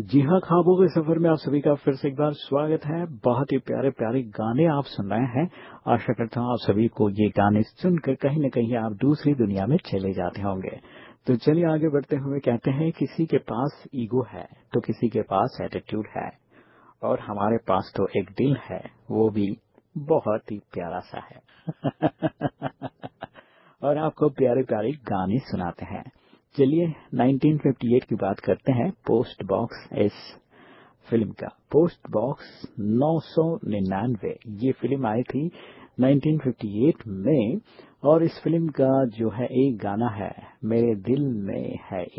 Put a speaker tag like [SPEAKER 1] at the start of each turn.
[SPEAKER 1] जी हाँ, ख्वाबों के सफर में आप सभी का फिर से एक बार स्वागत है। बहुत ही प्यारे प्यारे गाने आप सुन रहे हैं। आशा करता हूँ आप सभी को ये गाने सुनकर कहीं न कहीं आप दूसरी दुनिया में चले जाते होंगे। तो चलिए आगे बढ़ते हुए कहते हैं, किसी के पास ईगो है तो किसी के पास एटीट्यूड है, और हमारे पास तो एक दिल है, वो भी बहुत ही प्यारा सा है। और आपको प्यारे प्यारे गाने सुनाते हैं। चलिए 1958 की बात करते हैं। पोस्ट बॉक्स इस फिल्म का। पोस्ट बॉक्स 999 ये फिल्म आई थी 1958 में। और इस फिल्म का जो है एक गाना है, मेरे दिल में है